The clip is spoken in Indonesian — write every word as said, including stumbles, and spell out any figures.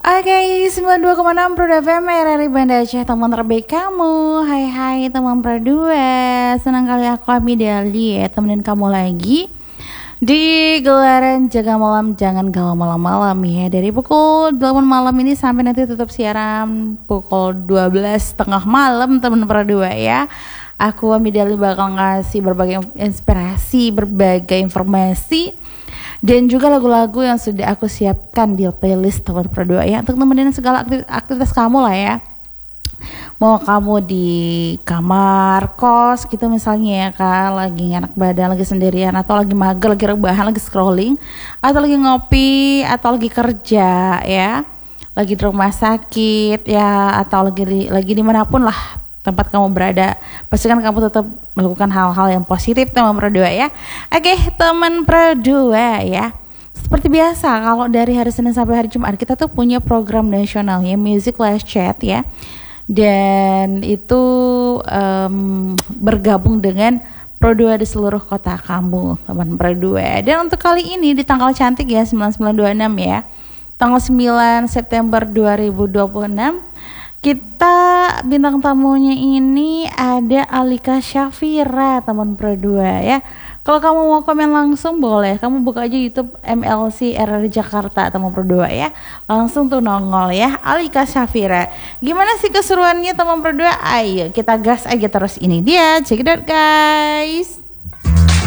Oke, sembilan puluh dua koma enam Pro F M R R I Banda Aceh, teman terbaik kamu. Hai hai teman Pro dua. Senang kali aku Amidali ya, temenin kamu lagi di gelaran Jaga Malam Jangan Galau Malam-Malam ya. Dari pukul delapan malam ini sampai nanti tutup siaran pukul dua belas tengah malam teman Pro dua ya. Aku Amidali bakal ngasih berbagai inspirasi, berbagai informasi dan juga lagu-lagu yang sudah aku siapkan di playlist teman berdua ya, untuk nemenin segala aktivitas kamu lah ya. Mau kamu di kamar kos gitu misalnya ya kan, lagi enak badan, lagi sendirian, atau lagi mager, lagi rebahan, lagi scrolling, atau lagi ngopi, atau lagi kerja ya, lagi di rumah sakit ya, atau lagi di, lagi dimanapun lah tempat kamu berada, pastikan kamu tetap melakukan hal-hal yang positif teman Pro dua ya. Oke teman Pro dua ya, seperti biasa kalau dari hari Senin sampai hari Jumat kita tuh punya program nasional ya, Music Live Chat ya, dan itu um, bergabung dengan Pro dua di seluruh kota kamu teman Pro dua. Dan untuk kali ini di tanggal cantik ya, sembilan sembilan dua enam ya, tanggal sembilan September dua ribu dua puluh enam, kita bintang tamunya ini ada Alika Syafira teman Pro dua ya. Kalau kamu mau komen langsung boleh, kamu buka aja YouTube M L C R R I Jakarta teman Pro dua ya, langsung tuh nongol ya Alika Syafira. Gimana sih keseruannya teman Pro dua? Ayo kita gas aja terus, ini dia, check it out guys.